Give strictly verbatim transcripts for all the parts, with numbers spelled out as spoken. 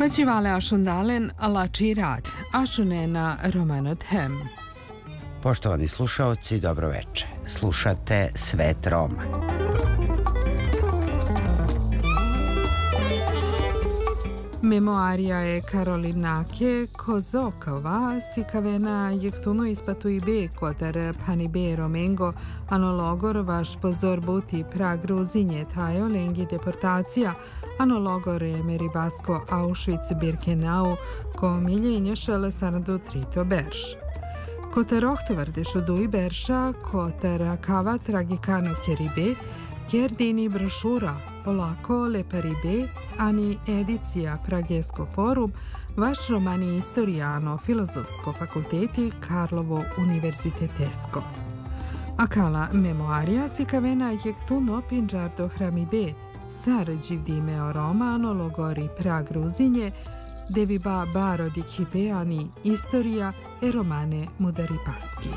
Festival Ašundalen Lači rad, Ašunena Romanothem. Poštovani slušaoci, dobroveče. Slušate Svet Roma. Memoarija je Karolinake Kozokova sikavena jektuno ispatu i be kotar pani be romengo anologor vaš pozor buti pra Gruzinje tajo lengi deportacija anologor je meribasko Auschwitz Birkenau ko miljenje šele sanadu trito berš. Kotar ohtovardeš uduj berša kotar kava tragikano keribe kjerdini brošura Olako leparibe, ani edicija Pragesko forum, vaš romani istorijano filozofsko fakulteti Karlovo univerzitetesko. Akala memoarija sikavena jektuno pinđardo hramibe, sar đivdime o romano logori pra Gruzinje, deviba baro di kipeani istorija e romane mudari paski.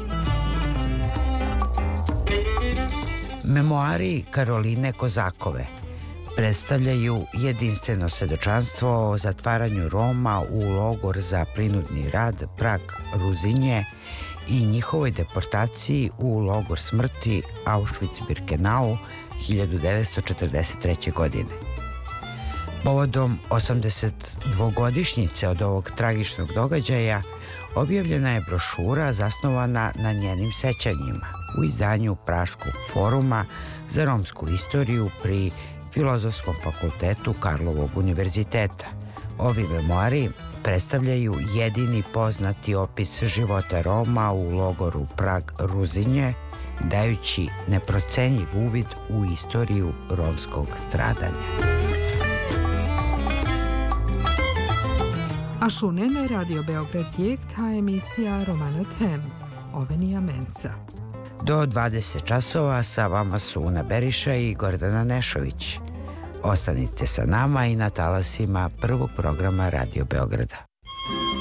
Memoari Karoline Kozakove predstavljaju jedinstveno svedočanstvo o zatvaranju Roma u logor za prinudni rad Prag Ruzinje i njihovoj deportaciji u logor smrti Auschwitz-Birkenau hiljadu devetsto četrdeset treće. godine. Povodom osamdesetdvogodišnjice od ovog tragičnog događaja objavljena je brošura zasnovana na njenim sećanjima u izdanju Praškog foruma za romsku istoriju pri Filozofskom fakultetu Karlovog univerziteta. Ovi memoari predstavljaju jedini poznati opis života Roma u logoru Prag Ruzinje, dajući neprocenjiv uvid u istoriju romskog stradanja. Ašunene Radio Beograd jek ta emisija Romanothem, Ovenija Mensa. Do dvadeset časova sa vama su Una Beriša i Gordana Nešović. Ostanite sa nama i na talasima prvog programa Radio Beograda.